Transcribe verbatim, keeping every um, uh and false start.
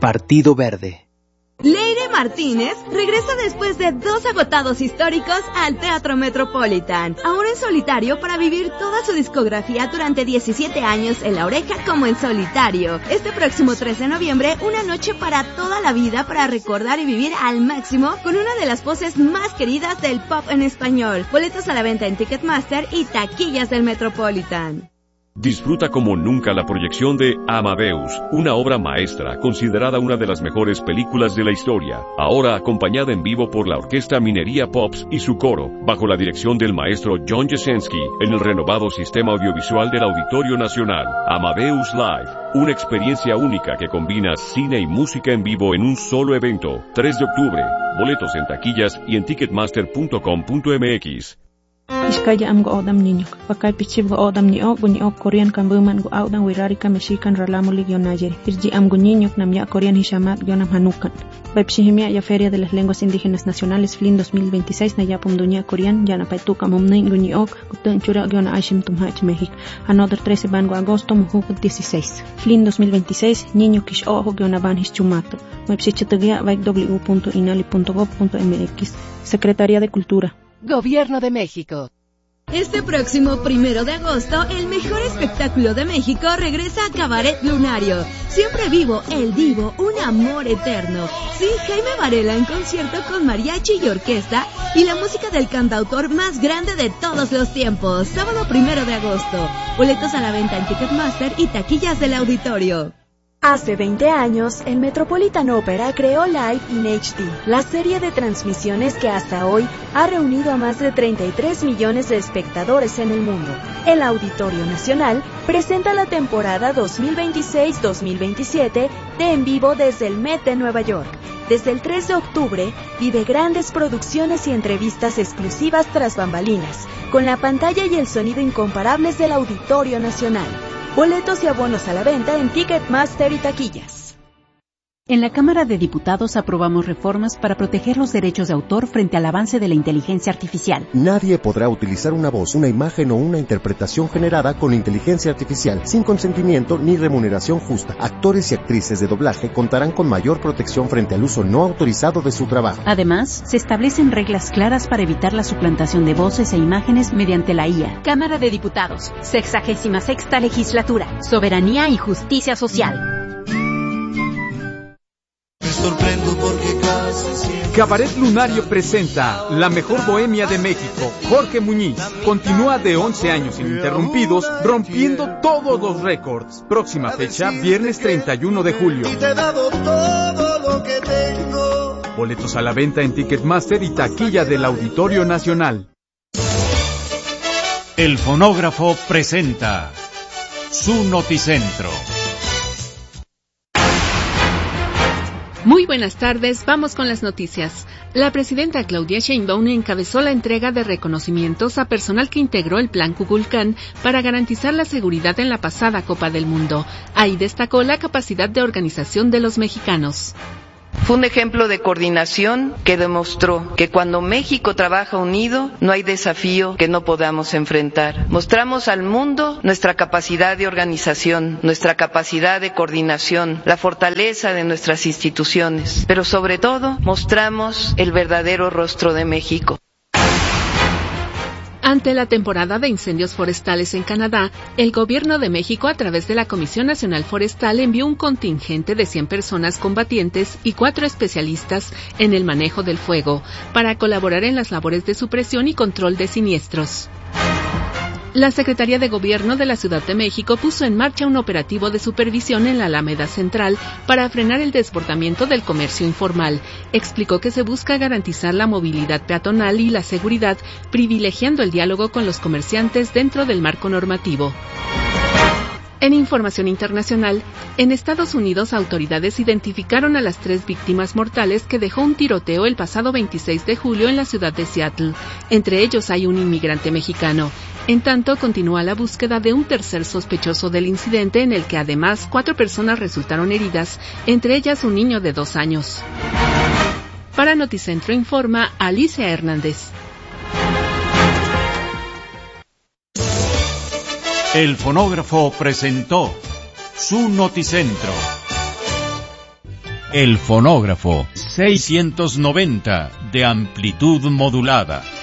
Partido Verde. Leire Martínez regresa después de dos agotados históricos al Teatro Metropolitan, ahora en solitario para vivir toda su discografía durante diecisiete años en La Oreja como en solitario. Este próximo tres de noviembre, una noche para toda la vida para recordar y vivir al máximo con una de las voces más queridas del pop en español. Boletos a la venta en Ticketmaster y taquillas del Metropolitan. Disfruta como nunca la proyección de Amadeus, una obra maestra considerada una de las mejores películas de la historia, ahora acompañada en vivo por la Orquesta Minería Pops y su coro, bajo la dirección del maestro John Jasenski, en el renovado sistema audiovisual del Auditorio Nacional. Amadeus Live, una experiencia única que combina cine y música en vivo en un solo evento. tres de octubre, boletos en taquillas y en ticketmaster punto com punto m x. Iskaya am go odam niño, pakay pichib go odam ni o guni o Korean kan buman go audan wirari ka mexican ralamo ligio nayeri. Irji am go niño nam ya Korean hishamat gionam hanukan. Baipshihimia ya Feria de las Lenguas Indígenas Nacionales F L I N dos mil veintiséis na ya pumduña Korean ya na paituka mumnei guni o gutun chura giona aishim tumhach México. Another trece van go agosto mujuk dieciséis. F L I N dos mil veintiséis niño kish ojo giona van hischumato. Baipshichatugia baik w punto inali punto gov punto m x. Secretaría de Cultura. Gobierno de México. Este próximo primero de agosto, el mejor espectáculo de México regresa a Cabaret Lunario. Siempre vivo, el divo, un amor eterno. Sí, Jaime Varela en concierto con mariachi y orquesta y la música del cantautor más grande de todos los tiempos. Sábado primero de agosto. Boletos a la venta en Ticketmaster y taquillas del auditorio. Hace veinte años, el Metropolitan Opera creó Live in H D, la serie de transmisiones que hasta hoy ha reunido a más de treinta y tres millones de espectadores en el mundo. El Auditorio Nacional presenta la temporada dos mil veintiséis dos mil veintisiete de En Vivo desde el Met de Nueva York. Desde el tres de octubre, vive grandes producciones y entrevistas exclusivas tras bambalinas, con la pantalla y el sonido incomparables del Auditorio Nacional. Boletos y abonos a la venta en Ticketmaster y taquillas. En la Cámara de Diputados aprobamos reformas para proteger los derechos de autor frente al avance de la inteligencia artificial. Nadie podrá utilizar una voz, una imagen o una interpretación generada con inteligencia artificial sin consentimiento ni remuneración justa. Actores y actrices de doblaje contarán con mayor protección frente al uso no autorizado de su trabajo. Además, se establecen reglas claras para evitar la suplantación de voces e imágenes mediante la I A. Cámara de Diputados, sexagésima sexta legislatura, soberanía y justicia social. Cabaret Lunario presenta La Mejor Bohemia de México. Jorge Muñiz continúa de once años ininterrumpidos, rompiendo todos los récords. Próxima fecha, viernes treinta y uno de julio. Boletos a la venta en Ticketmaster y taquilla del Auditorio Nacional. El Fonógrafo presenta su Noticentro. Muy buenas tardes, vamos con las noticias. La presidenta Claudia Sheinbaum encabezó la entrega de reconocimientos a personal que integró el Plan Kukulcán para garantizar la seguridad en la pasada Copa del Mundo. Ahí destacó la capacidad de organización de los mexicanos. Fue un ejemplo de coordinación que demostró que cuando México trabaja unido, no hay desafío que no podamos enfrentar. Mostramos al mundo nuestra capacidad de organización, nuestra capacidad de coordinación, la fortaleza de nuestras instituciones, pero sobre todo mostramos el verdadero rostro de México. Ante la temporada de incendios forestales en Canadá, el Gobierno de México, a través de la Comisión Nacional Forestal, envió un contingente de cien personas combatientes y cuatro especialistas en el manejo del fuego, para colaborar en las labores de supresión y control de siniestros. La Secretaría de Gobierno de la Ciudad de México puso en marcha un operativo de supervisión en la Alameda Central para frenar el desbordamiento del comercio informal. Explicó que se busca garantizar la movilidad peatonal y la seguridad, privilegiando el diálogo con los comerciantes dentro del marco normativo. En información internacional, en Estados Unidos autoridades identificaron a las tres víctimas mortales que dejó un tiroteo el pasado veintiséis de julio en la ciudad de Seattle. Entre ellos hay un inmigrante mexicano. En tanto, continúa la búsqueda de un tercer sospechoso del incidente, en el que además cuatro personas resultaron heridas, entre ellas un niño de dos años. Para Noticentro informa Alicia Hernández. El Fonógrafo presentó su Noticentro. El fonógrafo seiscientos noventa de amplitud modulada.